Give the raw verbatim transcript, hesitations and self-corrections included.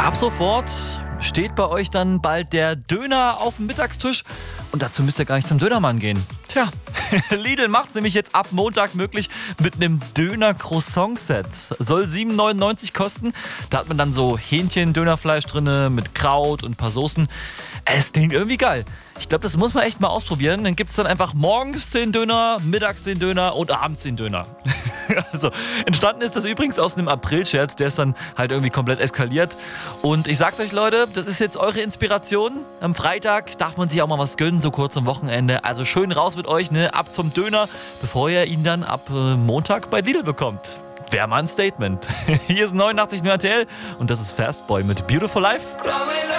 Ab sofort steht bei euch dann bald der Döner auf dem Mittagstisch und dazu müsst ihr gar nicht zum Dönermann gehen. Tja, Lidl macht es nämlich jetzt ab Montag möglich mit einem Döner-Croissant-Set. Soll sieben neunundneunzig kosten. Da hat man dann so Hähnchen-Dönerfleisch drin mit Kraut und ein paar Soßen. Es klingt irgendwie geil. Ich glaube, das muss man echt mal ausprobieren. Dann gibt es dann einfach morgens den Döner, mittags den Döner und abends den Döner. Also, entstanden ist das übrigens aus einem April-Scherz, der ist dann halt irgendwie komplett eskaliert. Und ich sag's euch, Leute, das ist jetzt eure Inspiration. Am Freitag darf man sich auch mal was gönnen, so kurz am Wochenende. Also schön raus mit euch, ne? Ab zum Döner, bevor ihr ihn dann ab äh, Montag bei Lidl bekommt. Wäre mal ein Statement. Hier ist neunundachtzig Komma null R T L und das ist Fastboy mit Beautiful Life.